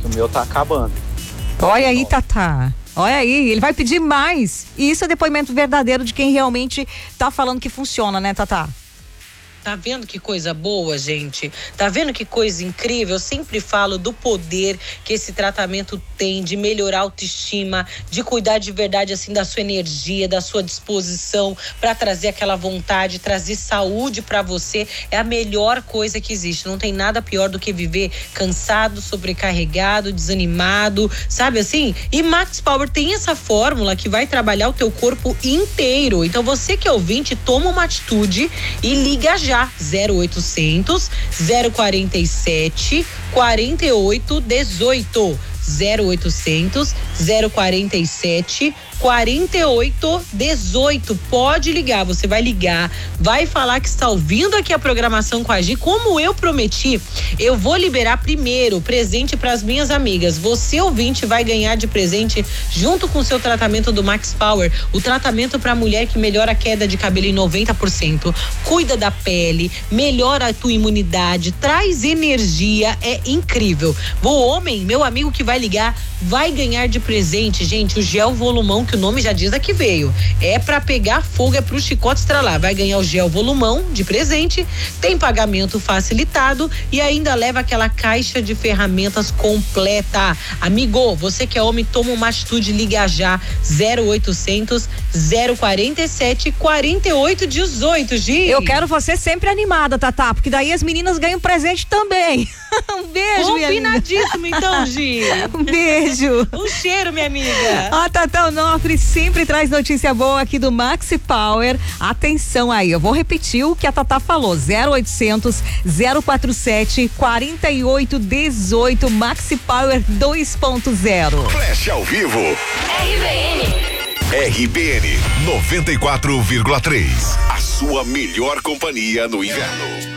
que o meu tá acabando. Olha aí, Tatá. Olha aí, ele vai pedir mais. E isso é depoimento verdadeiro de quem realmente tá falando que funciona, né, Tatá? Tá vendo que coisa boa, gente? Tá vendo que coisa incrível? Eu sempre falo do poder que esse tratamento tem de melhorar a autoestima, de cuidar de verdade, assim, da sua energia, da sua disposição, pra trazer aquela vontade, trazer saúde pra você. É a melhor coisa que existe. Não tem nada pior do que viver cansado, sobrecarregado, desanimado, sabe assim? E Max Power tem essa fórmula que vai trabalhar o teu corpo inteiro. Então você que é ouvinte, toma uma atitude e liga já. 0800 047 48 18. 0800 047 48 18. Pode ligar, você vai ligar, vai falar que está ouvindo aqui a programação com a Gi. Como eu prometi, eu vou liberar primeiro presente para as minhas amigas. Você, ouvinte, vai ganhar de presente junto com o seu tratamento do Max Power, o tratamento para mulher que melhora a queda de cabelo em 90%, cuida da pele, melhora a tua imunidade, traz energia, é incrível. O homem, meu amigo que vai ligar, vai ganhar de presente, gente, o gel volumão, que o nome já diz aqui veio. É pra pegar fogo, é pro chicote estralar. Vai ganhar o gel volumão de presente, tem pagamento facilitado e ainda leva aquela caixa de ferramentas completa. Amigo, você que é homem, toma uma atitude, liga já. 0800 047 48 18, Gi. Eu quero você sempre animada, Tatá, porque daí as meninas ganham presente também. Um beijo, combinadíssimo, então, Gi. Um beijo. Um cheiro, minha amiga. A Tatá Onofre sempre traz notícia boa aqui do Maxi Power. Atenção aí, eu vou repetir o que a Tatá falou. 0800 047 48 18. Maxi Power 2.0. Flash ao vivo. RBN 94,3. A sua melhor companhia no inverno.